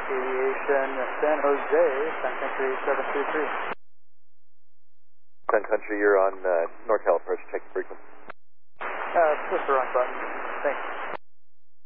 Aviation San Jose, Sun Country 723. Sun Country, you're on NorCal approach, check the frequency. Push the wrong button. Thanks.